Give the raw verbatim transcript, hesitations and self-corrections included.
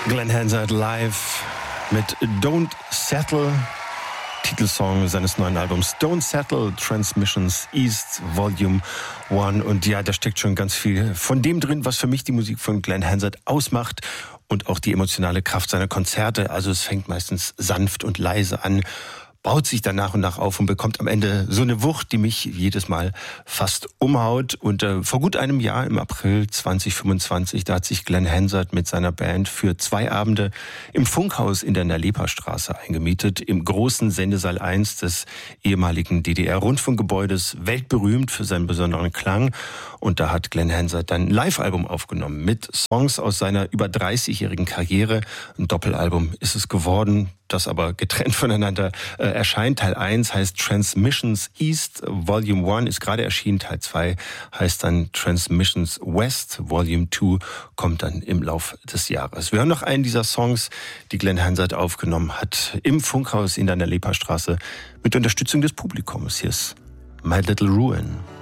Glenn Hansard live mit Don't Settle, Titelsong seines neuen Albums Don't Settle, Transmissions East Volume eins. Und ja, da steckt schon ganz viel von dem drin, was für mich die Musik von Glenn Hansard ausmacht und auch die emotionale Kraft seiner Konzerte. Also es fängt meistens sanft und leise an, baut sich dann nach und nach auf und bekommt am Ende so eine Wucht, die mich jedes Mal fast umhaut. Und äh, vor gut einem Jahr, im April zwanzig fünfundzwanzig, da hat sich Glenn Hansard mit seiner Band für zwei Abende im Funkhaus in der Nalepa-Straße eingemietet, im großen Sendesaal eins des ehemaligen D D R-Rundfunkgebäudes, weltberühmt für seinen besonderen Klang. Und da hat Glenn Hansard dann ein Live-Album aufgenommen mit Songs aus seiner über dreißigjährigen Karriere. Ein Doppelalbum ist es geworden, das aber getrennt voneinander äh, erscheint. Teil eins heißt Transmissions East, Volume eins ist gerade erschienen. Teil zwei heißt dann Transmissions West, Volume zwei kommt dann im Lauf des Jahres. Wir hören noch einen dieser Songs, die Glenn Hansard aufgenommen hat im Funkhaus in der Nalepa-Straße mit Unterstützung des Publikums. Hier ist My Little Ruin.